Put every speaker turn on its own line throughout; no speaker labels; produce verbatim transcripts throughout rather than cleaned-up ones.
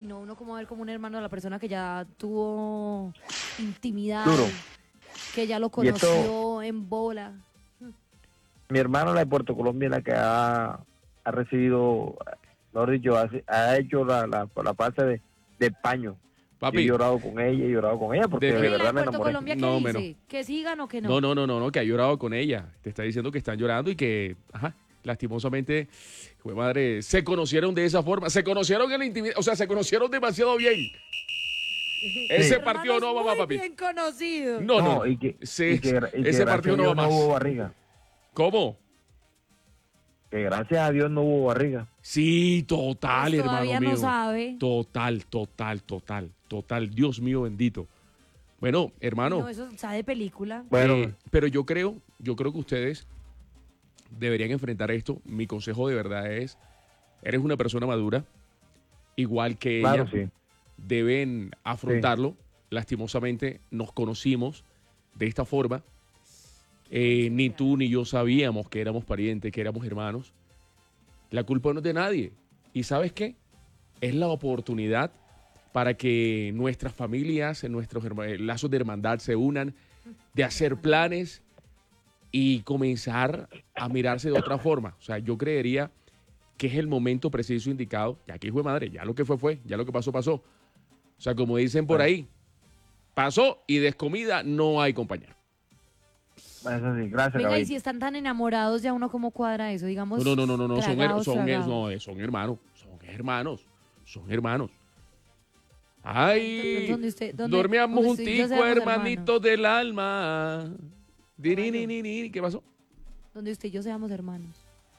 no, uno como ver como un hermano de la persona que ya tuvo intimidad,
Duro.
que ya lo
Y esto-
conoció en bola.
Mi hermana, la de Puerto Colombia, es la que ha, ha recibido, mejor dicho, ha, ha hecho la, la, la parte de, de paño. Yo he
Papi,
llorado con ella, he llorado con ella, porque
De-
de,
Oye, ¿y la
verdad
de
me
Puerto
enamoré.
Colombia qué
No,
dice?
menos.
¿Que sigan o que no?
no, no, no, no, no, que ha llorado con ella. Te está diciendo que están llorando y que, ajá, lastimosamente, jue madre, se conocieron de esa forma. Se conocieron en la intimidad, o sea, se conocieron demasiado bien. Ese
Hermanos
partido no va más,
muy
papi.
bien conocidos.
No, no,
No,
no.
y que,
Sí,
y que, y que
ese
gracias
partido
a
no va
Dios no
más.
hubo barriga.
¿Cómo?
Que gracias a Dios no hubo barriga.
Sí, total,
Pues
hermano
todavía
mío.
no sabe.
Total, total, total, total. Dios mío bendito. Bueno, hermano,
No, eso sabe de película.
Bueno,
eh, pero yo creo, yo creo que ustedes deberían enfrentar esto. Mi consejo de verdad es, eres una persona madura, igual que
claro,
ella,
sí.
deben afrontarlo. Lastimosamente nos conocimos de esta forma. Eh, ni tú ni yo sabíamos que éramos parientes, que éramos hermanos. La culpa no es de nadie. ¿Y sabes qué? Es la oportunidad para que nuestras familias, nuestros herma- eh, lazos de hermandad se unan, de hacer planes y comenzar a mirarse de otra forma. O sea, yo creería que es el momento preciso indicado. Ya que hijo de madre, ya lo que fue, fue. Ya lo que pasó, pasó. O sea, como dicen por ahí, pasó y descomida no hay compañero.
Eso sí, gracias,
Venga, y
caballito.
si están tan enamorados, ya uno cómo cuadra eso, digamos.
No, no, no, no, no, son, her-
tragados,
son, her-
tragados.
no, eh, son hermanos, son hermanos, son hermanos.
Entonces,
Ay,
¿dónde usted- dónde-
dormíamos
dónde usted y yo
junticos,
seamos
hermanitos del alma. Dirininirini, ¿qué pasó?
Donde usted y yo seamos hermanos.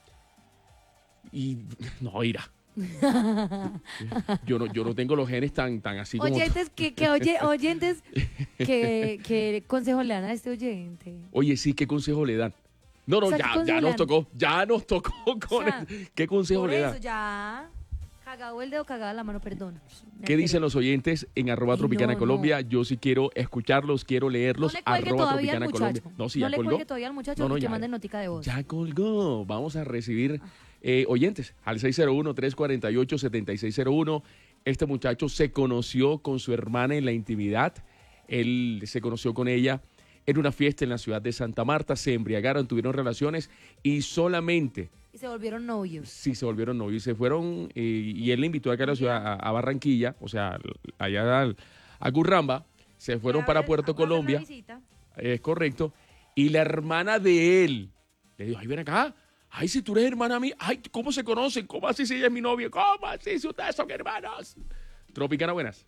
Y no, ira. Yo no, yo no tengo los genes tan, tan así como.
Oyentes, que, que oye, oyentes, que, que consejo le dan a este oyente.
Oye, sí, ¿qué consejo le dan? No, no,
O sea, ¿qué
ya,
consejo
ya
le
nos
dan?
tocó, ya nos tocó con
O sea,
el- ¿Qué consejo
Por
le
eso
dan?
ya. Cagado el dedo, cagada la mano, perdón. Me
¿Qué
alteré.
dicen los oyentes en arroba
Ay,
Tropicana
no,
Colombia? Yo sí quiero escucharlos, quiero leerlos.
No le cuelgue
arroba
todavía al
Tropicana
muchacho.
Colombia. No, si
no
ya
le
colgó.
cuelgue todavía al muchacho
No, no,
y que
ya,
mande
ya.
notica de voz.
Ya colgó. Vamos a recibir eh, oyentes al seis cero uno, tres cuatro ocho, siete seis cero uno. Este muchacho se conoció con su hermana en la intimidad. Él se conoció con ella en una fiesta en la ciudad de Santa Marta. Se embriagaron, tuvieron relaciones y solamente
Y se volvieron novios.
sí se volvieron novios y se fueron. eh, y él le invitó acá a la ciudad, a, a Barranquilla, o sea, allá al- a Gurramba. Se fueron
Fue a
para
ver-
Puerto
a hacer la
Colombia.
visita.
Es correcto. Y la hermana de él le dijo, ay, ven acá. Ay, si tú eres hermana mía. Ay, ¿cómo se conocen? ¿Cómo así si ella es mi novia? ¿Cómo así si ustedes son hermanos? Tropicana, buenas.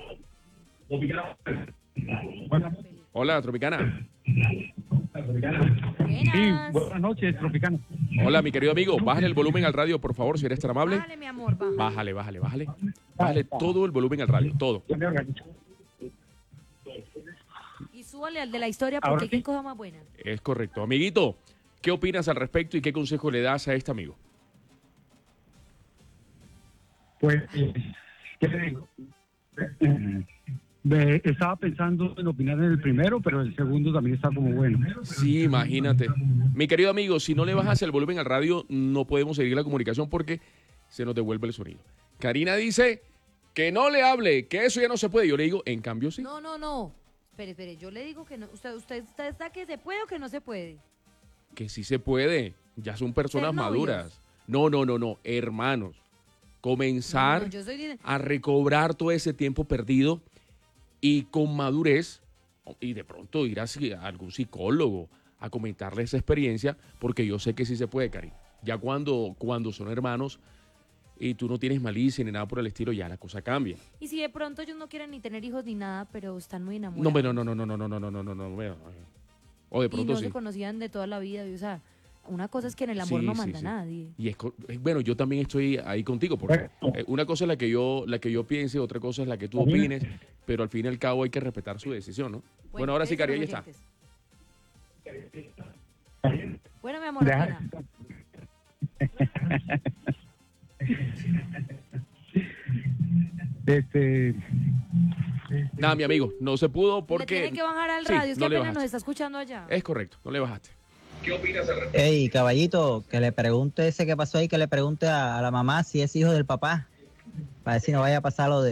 Hola, Tropicana.
Buenas.
Buenas noches, Tropicana.
Hola, mi querido amigo. Bájale el volumen al radio, por favor, si eres tan amable.
Bájale, mi amor, baja.
Bájale, bájale, bájale. Bájale todo el volumen al radio, todo.
Ya me organizo.
Y súbale al de la historia porque
Ahora
qué
sí.
cosa más buena.
Es correcto. Amiguito, ¿qué opinas al respecto y qué consejo le das a este amigo?
Pues, eh, ¿qué le digo? Eh, eh, estaba pensando en opinar en el primero, pero el segundo también está como bueno.
Sí, imagínate. Mi querido amigo, si no le bajas el volumen al radio, no podemos seguir la comunicación porque se nos devuelve el sonido. Karina dice que no le hable, que eso ya no se puede. Yo le digo, en cambio sí.
No, no, no. Espere, espere, yo le digo que no. Usted, usted, usted está que se puede o que no se puede.
Que sí se puede. Ya son personas
¿Ser novios?
maduras. No, no, no, no. Hermanos. Comenzar
No, no, yo soy de-
a recobrar todo ese tiempo perdido y con madurez y de pronto ir a, a algún psicólogo a comentarle esa experiencia porque yo sé que sí se puede, Karina. Ya cuando, cuando son hermanos y tú no tienes malicia ni nada por el estilo, ya la cosa cambia.
Y si de pronto ellos no quieren ni tener hijos ni nada, pero están muy enamorados.
No, pero no, no, no, no, no, no, no, no, no, no, no. O de
Y
pronto
no
sí.
se conocían de toda la vida. y, O sea, una cosa es que en el amor
Sí,
no
sí,
manda
sí.
nadie.
Y es, co- eh, bueno, yo también estoy ahí contigo, porque eh, una cosa es la que yo la que yo piense, otra cosa es la que tú opines, pero al fin y al cabo hay que respetar su decisión, ¿no? Bueno, ahora sí,
¿qué
Cari, ahí
dicen
está.
los oyentes? Bueno, mi amor,
Deja-
opina.
Este,
Nada, mi amigo, no se pudo porque...
Le tiene que bajar al
Sí,
radio, es
no
que
le
apenas nos
bajaste.
está escuchando allá.
Es correcto, no le bajaste.
Ey, caballito, que le pregunte ese que pasó ahí, que le pregunte a, a la mamá si es hijo del papá, para ver si no vaya a pasar lo de